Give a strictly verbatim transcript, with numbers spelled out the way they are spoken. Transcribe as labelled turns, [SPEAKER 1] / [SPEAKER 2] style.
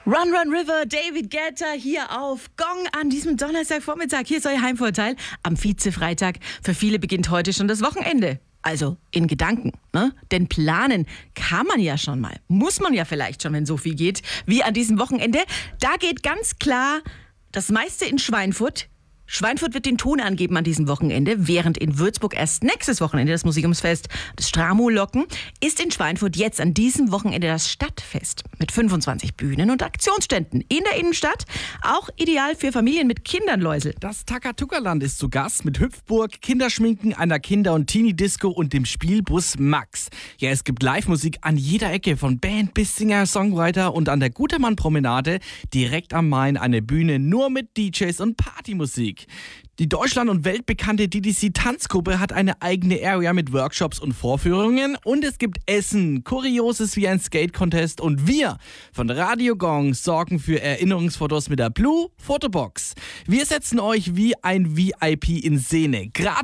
[SPEAKER 1] Run, Run River, David Guetta hier auf Gong an diesem Donnerstagvormittag. Hier ist euer Heimvorteil am Vize-Freitag. Für viele beginnt heute schon das Wochenende. Also in Gedanken, ne? Denn planen kann man ja schon mal. Muss man ja vielleicht schon, wenn so viel geht, wie an diesem Wochenende. Da geht ganz klar das meiste in Schweinfurt. Schweinfurt wird den Ton angeben an diesem Wochenende, während in Würzburg erst nächstes Wochenende das Museumsfest des Stramo locken, ist in Schweinfurt jetzt an diesem Wochenende das Stadtfest mit fünfundzwanzig Bühnen und Aktionsständen in der Innenstadt. Auch ideal für Familien mit Kindern, Läusel.
[SPEAKER 2] Das Takatuka-Land ist zu Gast mit Hüpfburg, Kinderschminken, einer Kinder- und Teenie-Disco und dem Spielbus Max. Ja, es gibt Live-Musik an jeder Ecke, von Band bis Singer, Songwriter, und an der Gutermann-Promenade direkt am Main eine Bühne nur mit D Js und Partymusik. Die Deutschland- und weltbekannte D D C-Tanzgruppe hat eine eigene Area mit Workshops und Vorführungen, und es gibt Essen, Kurioses wie ein Skate-Contest, und wir von Radio Gong sorgen für Erinnerungsfotos mit der Blue Fotobox. Wir setzen euch wie ein V I P in Szene. Gratis